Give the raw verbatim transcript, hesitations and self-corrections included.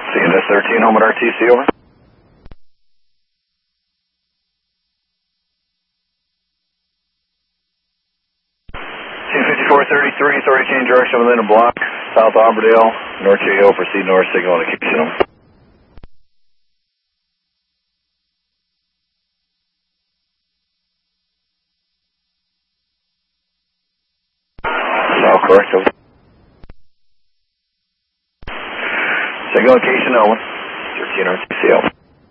C N S thirteen, home at R T C, over. Team fifty-four thirty-three, authority change direction within a block, South Auberdale, North Cherry Hill, proceed north, signal indication, over. South, correct, over. Signal indication, Owen, thirteen R T C, over.